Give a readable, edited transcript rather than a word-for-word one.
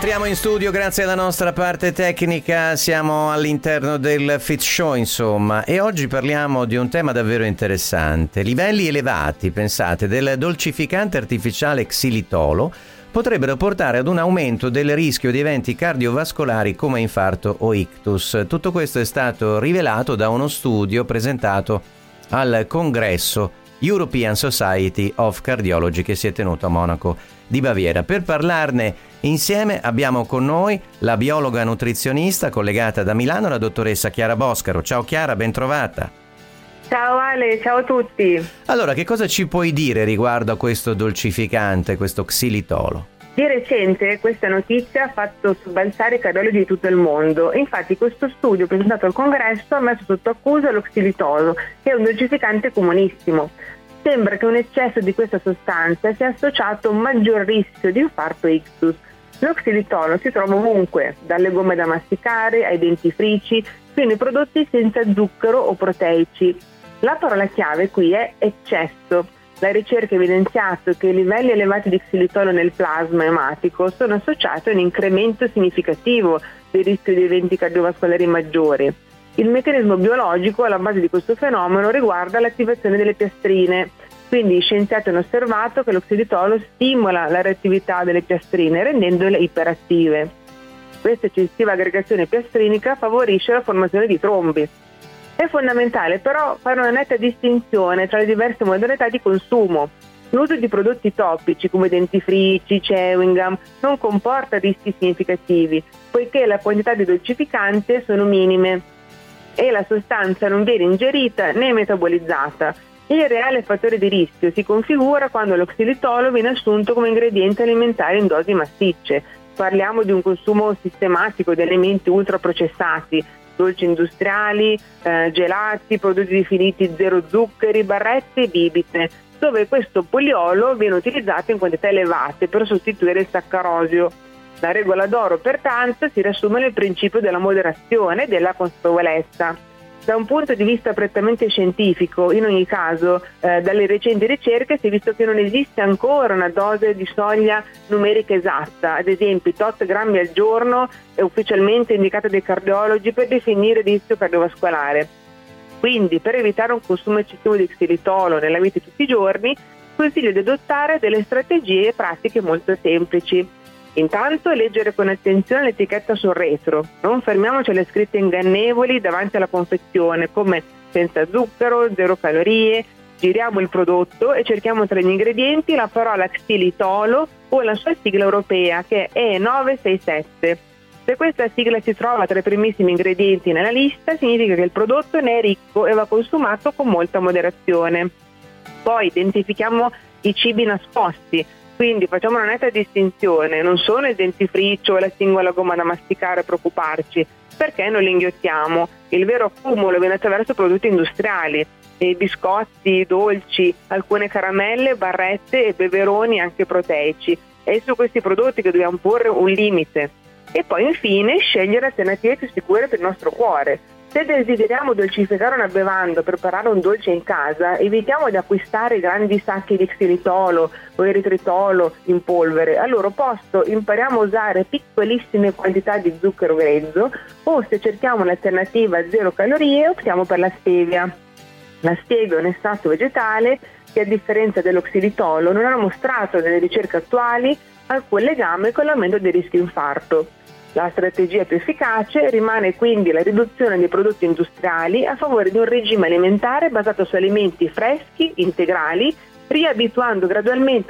Rientriamo in studio grazie alla nostra parte tecnica, siamo all'interno del Fit Show insomma, e oggi parliamo di un tema davvero interessante. Livelli elevati, pensate, del dolcificante artificiale xilitolo potrebbero portare ad un aumento del rischio di eventi cardiovascolari come infarto o ictus. Tutto questo è stato rivelato da uno studio presentato al congresso European Society of Cardiology che si è tenuto a Monaco di Baviera. Per parlarne insieme abbiamo con noi la biologa nutrizionista collegata da Milano, la dottoressa Chiara Boscaro. Ciao Chiara, ben trovata. Ciao Ale, ciao a tutti. Allora, che cosa ci puoi dire riguardo a questo dolcificante, questo xilitolo? Di recente questa notizia ha fatto sobbalzare i cardiologi di tutto il mondo. Infatti questo studio presentato al congresso ha messo sotto accusa lo xilitolo, che è un dolcificante comunissimo. Sembra che un eccesso di questa sostanza sia associato a un maggior rischio di infarto e ictus. Lo xilitolo si trova ovunque, dalle gomme da masticare ai dentifrici, fino ai prodotti senza zucchero o proteici. La parola chiave qui è eccesso. La ricerca ha evidenziato che i livelli elevati di xilitolo nel plasma ematico sono associati a un incremento significativo del rischio di eventi cardiovascolari maggiori. Il meccanismo biologico alla base di questo fenomeno riguarda l'attivazione delle piastrine. Quindi gli scienziati hanno osservato che lo xilitolo stimola la reattività delle piastrine rendendole iperattive. Questa eccessiva aggregazione piastrinica favorisce la formazione di trombi. È fondamentale però fare una netta distinzione tra le diverse modalità di consumo. L'uso di prodotti topici come dentifrici, chewing gum non comporta rischi significativi, poiché la quantità di dolcificante sono minime e la sostanza non viene ingerita né metabolizzata. Il reale fattore di rischio si configura quando lo xilitolo viene assunto come ingrediente alimentare in dosi massicce. Parliamo di un consumo sistematico di alimenti ultraprocessati, dolci industriali, gelati, prodotti definiti zero zuccheri, barrette e bibite, dove questo poliolo viene utilizzato in quantità elevate per sostituire il saccarosio. La regola d'oro, pertanto, si riassume nel principio della moderazione e della consapevolezza. Da un punto di vista prettamente scientifico, in ogni caso, dalle recenti ricerche si è visto che non esiste ancora una dose di soglia numerica esatta. Ad esempio, tot grammi al giorno è ufficialmente indicata dai cardiologi per definire il rischio cardiovascolare. Quindi, per evitare un consumo eccessivo di xilitolo nella vita di tutti i giorni, consiglio di adottare delle strategie e pratiche molto semplici. Intanto leggere con attenzione l'etichetta sul retro, non fermiamoci alle scritte ingannevoli davanti alla confezione come senza zucchero, zero calorie, giriamo il prodotto e cerchiamo tra gli ingredienti la parola xilitolo o la sua sigla europea che è E967. Se questa sigla si trova tra i primissimi ingredienti nella lista significa che il prodotto ne è ricco e va consumato con molta moderazione. Poi identifichiamo i cibi nascosti. Quindi facciamo una netta distinzione, non sono il dentifricio e la singola gomma da masticare a preoccuparci, perché non li inghiottiamo. Il vero accumulo viene attraverso prodotti industriali, biscotti, dolci, alcune caramelle, barrette e beveroni anche proteici. È su questi prodotti che dobbiamo porre un limite. E poi infine scegliere alternative più sicure per il nostro cuore. Se desideriamo dolcificare una bevanda o preparare un dolce in casa, evitiamo di acquistare grandi sacchi di xilitolo o eritritolo in polvere. Al loro posto impariamo a usare piccolissime quantità di zucchero grezzo o, se cerchiamo un'alternativa a zero calorie, optiamo per la stevia. La stevia è un estratto vegetale che, a differenza dello xilitolo, non ha mostrato nelle ricerche attuali alcun legame con l'aumento del rischio infarto. La strategia più efficace rimane quindi la riduzione dei prodotti industriali a favore di un regime alimentare basato su alimenti freschi, integrali, riabituando gradualmente